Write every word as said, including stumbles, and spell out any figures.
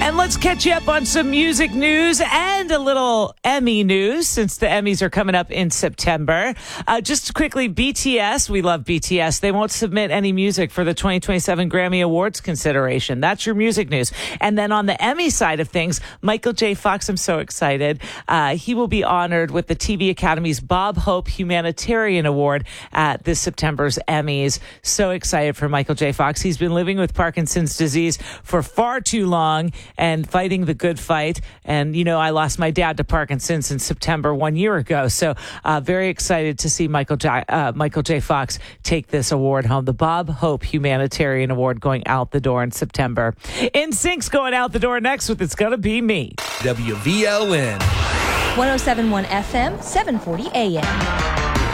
And let's catch you up on some music news and a little Emmy news since the Emmys are coming up in September. Uh, just quickly, B T S, we love B T S. They won't submit any music for the twenty twenty-seven Grammy Awards consideration. That's your music news. And then on the Emmy side of things, Michael J. Fox, I'm so excited. Uh, he will be honored with the T V Academy's Bob Hope Humanitarian Award at this September's Emmys. So excited for Michael J. Fox. He's been living with Parkinson's disease for far too long and fighting the good fight. And, you know, I lost my dad to Parkinson's in September one year ago. So uh, very excited to see Michael J. Uh, Michael J. Fox take this award home. The Bob Hope Humanitarian Award going out the door in September. N Sync's going out the door next with It's Gonna Be Me. W V L N. one oh seven point one F M, seven forty A M.